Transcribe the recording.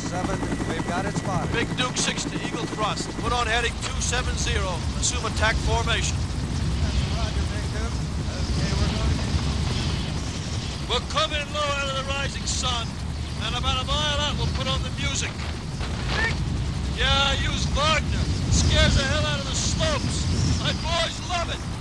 7, we've got it spotted. Big Duke 60, Eagle Thrust. Put on heading 270. Assume attack formation. Roger, Big Duke. Okay, we're going to... We'll come in low out of the rising sun, and about a mile out we'll put on the music. Yeah, use Wagner. Scares the hell out of the slopes. My boys love it.